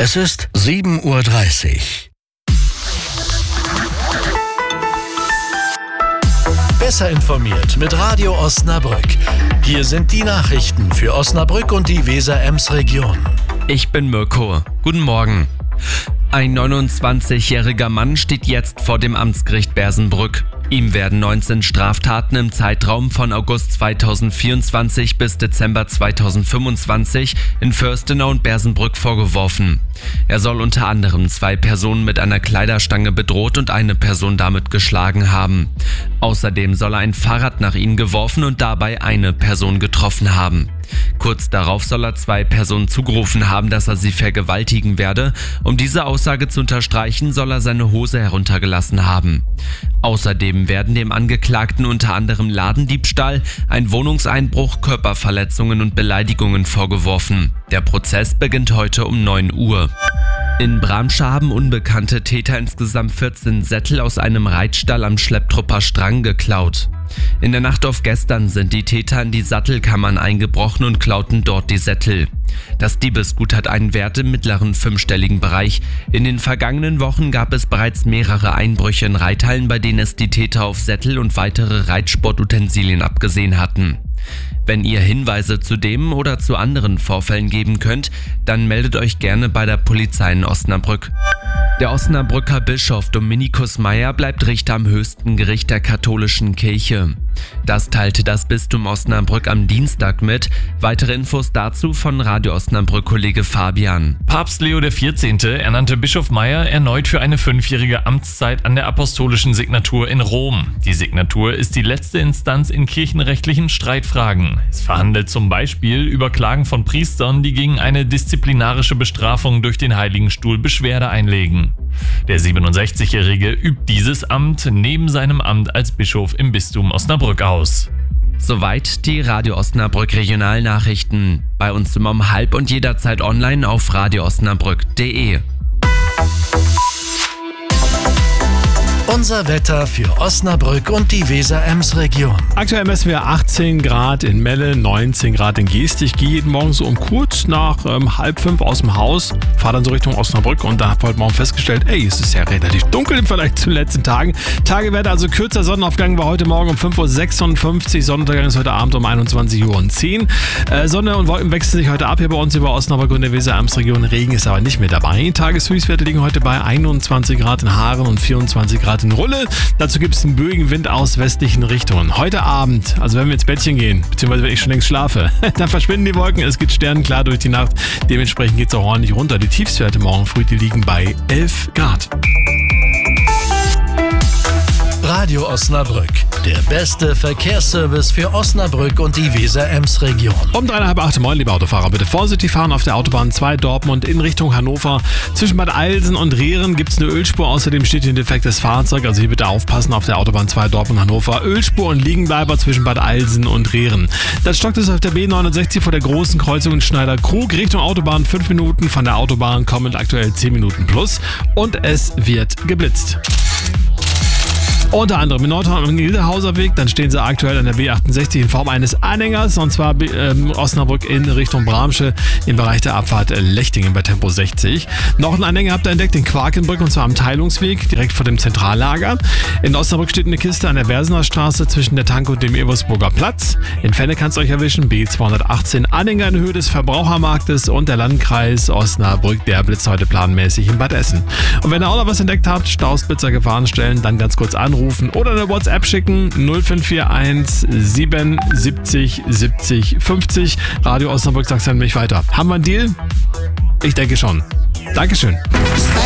Es ist 7:30 Uhr. Besser informiert mit Radio Osnabrück. Hier sind die Nachrichten für Osnabrück und die Weser-Ems-Region. Ich bin Mirko. Guten Morgen. Ein 29-jähriger Mann steht jetzt vor dem Amtsgericht Bersenbrück. Ihm werden 19 Straftaten im Zeitraum von August 2024 bis Dezember 2025 in Fürstenau und Bersenbrück vorgeworfen. Er soll unter anderem 2 Personen mit einer Kleiderstange bedroht und eine Person damit geschlagen haben. Außerdem soll er ein Fahrrad nach ihnen geworfen und dabei eine Person getroffen haben. Kurz darauf soll er 2 Personen zugerufen haben, dass er sie vergewaltigen werde. Um diese Aussage zu unterstreichen, soll er seine Hose heruntergelassen haben. Außerdem werden dem Angeklagten unter anderem Ladendiebstahl, ein Wohnungseinbruch, Körperverletzungen und Beleidigungen vorgeworfen. Der Prozess beginnt heute um 9 Uhr. In Bramsche haben unbekannte Täter insgesamt 14 Sättel aus einem Reitstall am Schlepptrupper Strang geklaut. In der Nacht auf gestern sind die Täter in die Sattelkammern eingebrochen und klauten dort die Sättel. Das Diebesgut hat einen Wert im mittleren 5-stelligen Bereich. In den vergangenen Wochen gab es bereits mehrere Einbrüche in Reithallen, bei denen es die Täter auf Sättel und weitere Reitsportutensilien abgesehen hatten. Wenn ihr Hinweise zu dem oder zu anderen Vorfällen geben könnt, dann meldet euch gerne bei der Polizei in Osnabrück. Der Osnabrücker Bischof Dominikus Meyer bleibt Richter am höchsten Gericht der katholischen Kirche. Das teilte das Bistum Osnabrück am Dienstag mit. Weitere Infos dazu von Radio Osnabrück-Kollege Fabian. Papst Leo XIV. Ernannte Bischof Meyer erneut für eine 5-jährige Amtszeit an der Apostolischen Signatur in Rom. Die Signatur ist die letzte Instanz in kirchenrechtlichen Streitfragen. Es verhandelt zum Beispiel über Klagen von Priestern, die gegen eine disziplinarische Bestrafung durch den Heiligen Stuhl Beschwerde einlegen. Der 67-Jährige übt dieses Amt neben seinem Amt als Bischof im Bistum Osnabrück aus. Soweit die Radio Osnabrück Regionalnachrichten. Bei uns immer um 12:30 und jederzeit online auf radioosnabrück.de. Unser Wetter für Osnabrück und die Weser-Ems-Region. Aktuell messen wir 18 Grad in Melle, 19 Grad in Geest. Ich gehe jeden Morgen so um kurz nach 4:30 aus dem Haus, fahre dann so Richtung Osnabrück und da habe ich heute Morgen festgestellt, es ist ja relativ dunkel im Vergleich zu den letzten Tagen. Tagewetter also kürzer, Sonnenaufgang war heute Morgen um 5:56 Uhr, Sonnenuntergang ist heute Abend um 21:10 Uhr. Sonne und Wolken wechseln sich heute ab hier bei uns über Osnabrück und der Weser-Ems-Region. Regen ist aber nicht mehr dabei. Tageshöchstwerte liegen heute bei 21 Grad in Haaren und 24 Grad in Rulle. Dazu gibt es einen böigen Wind aus westlichen Richtungen. Heute Abend, also wenn wir ins Bettchen gehen, beziehungsweise wenn ich schon längst schlafe, dann verschwinden die Wolken, es geht sternenklar durch die Nacht. Dementsprechend geht es auch ordentlich runter. Die Tiefstwerte morgen früh, die liegen bei 11 Grad. Radio Osnabrück, der beste Verkehrsservice für Osnabrück und die Weser-Ems-Region. Um 7:30 Moin, liebe Autofahrer, bitte vorsichtig fahren auf der Autobahn 2 Dortmund in Richtung Hannover. Zwischen Bad Eilsen und Rehren gibt es eine Ölspur, außerdem steht hier ein defektes Fahrzeug, also hier bitte aufpassen auf der Autobahn 2 Dortmund Hannover. Ölspur und Liegenbleiber zwischen Bad Eilsen und Rehren. Dann stockt es auf der B69 vor der großen Kreuzung in Schneider-Krug Richtung Autobahn 5 Minuten, von der Autobahn kommend aktuell 10 Minuten plus und es wird geblitzt. Unter anderem in Nordhorn am Gildehauser Weg, dann stehen sie aktuell an der B68 in Form eines Anhängers, und zwar Osnabrück in Richtung Bramsche im Bereich der Abfahrt Lechtingen bei Tempo 60. Noch einen Anhänger habt ihr entdeckt in Quakenbrück, und zwar am Teilungsweg, direkt vor dem Zentrallager. In Osnabrück steht eine Kiste an der Bersener Straße zwischen der Tanke und dem Eversburger Platz. In Fenne kann es euch erwischen, B218 Anhänger in Höhe des Verbrauchermarktes, und der Landkreis Osnabrück, der blitzt heute planmäßig in Bad Essen. Und wenn ihr auch noch was entdeckt habt, Staus, Blitzer, Gefahrenstellen, dann ganz kurz anrufen oder eine WhatsApp schicken, 0541 77 70 50. Radio Osnabrück sagt es an mich weiter. Haben wir einen Deal? Ich denke schon. Dankeschön.